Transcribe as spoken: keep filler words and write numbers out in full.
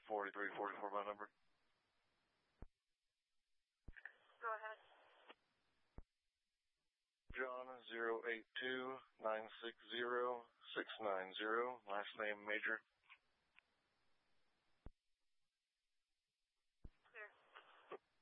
forty-three forty-four my number. Go ahead. John zero eight two nine six zero six nine zero. Last name Major.